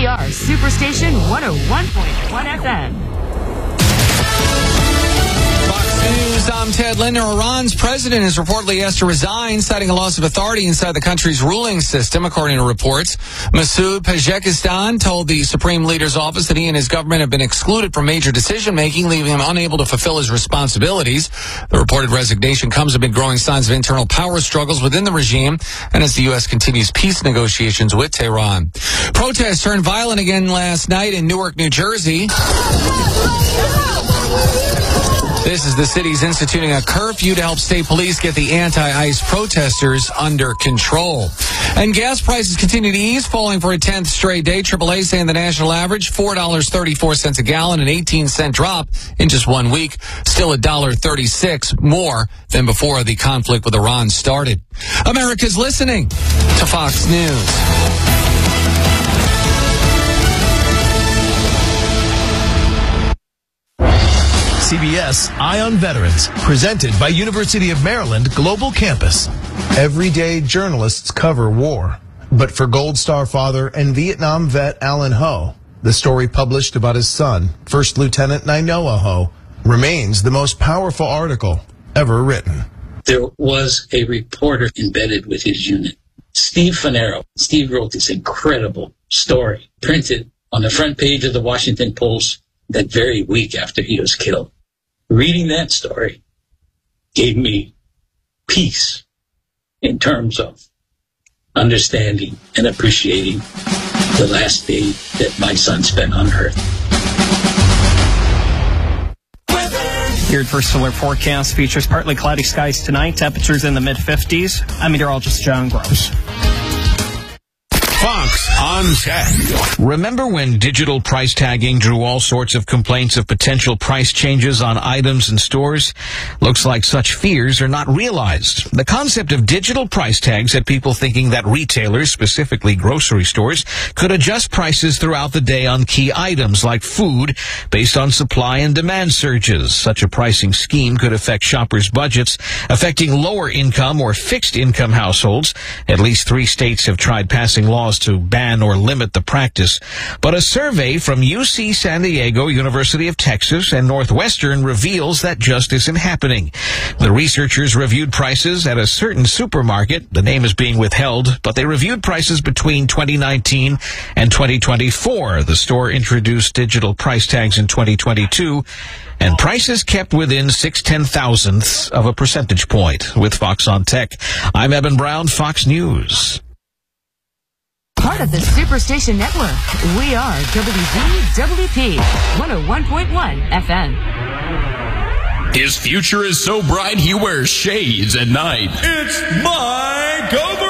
are Superstation 101.1 FM. Fox News, I'm Ted Linder. Iran's president is reportedly asked to resign, citing a loss of authority inside the country's ruling system, according to reports. Masoud Pezeshkian told the Supreme Leader's office that he and his government have been excluded from major decision-making, leaving him unable to fulfill his responsibilities. The reported resignation comes amid growing signs of internal power struggles within the regime and as the U.S. continues peace negotiations with Tehran. Protests turned violent again last night in Newark, New Jersey. This is the city's instituting a curfew to help state police get the anti-ICE protesters under control. And gas prices continue to ease, falling for a 10th straight day. AAA saying the national average, $4.34 a gallon, an 18-cent drop in just 1 week. Still $1.36 more than before the conflict with Iran started. America's listening to Fox News. CBS Eye on Veterans, presented by University of Maryland Global Campus. Everyday journalists cover war, but for Gold Star father and Vietnam vet Alan Ho, the story published about his son, First Lieutenant Nainoa Ho, remains the most powerful article ever written. There was a reporter embedded with his unit, Steve Fanero. Steve wrote this incredible story, printed on the front page of the Washington Post that very week after he was killed. Reading that story gave me peace in terms of understanding and appreciating the last day that my son spent on Earth. Your first solar forecast features partly cloudy skies tonight, temperatures in the mid-50s. I'm meteorologist John Gross. Fox on Tech. Remember when digital price tagging drew all sorts of complaints of potential price changes on items in stores? Looks like such fears are not realized. The concept of digital price tags had people thinking that retailers, specifically grocery stores, could adjust prices throughout the day on key items like food based on supply and demand surges. Such a pricing scheme could affect shoppers' budgets, affecting lower income or fixed income households. At least 3 states have tried passing laws to ban or limit the practice. But a survey from UC San Diego, University of Texas, and Northwestern reveals that just isn't happening. The researchers reviewed prices at a certain supermarket. The name is being withheld, but they reviewed prices between 2019 and 2024. The store introduced digital price tags in 2022, and prices kept within 0.6 of a percentage point. With Fox on Tech, I'm Eben Brown, Fox News. Part of the Superstation Network. We are WZWP 101.1 FM. His future is so bright he wears shades at night. It's Mike Over.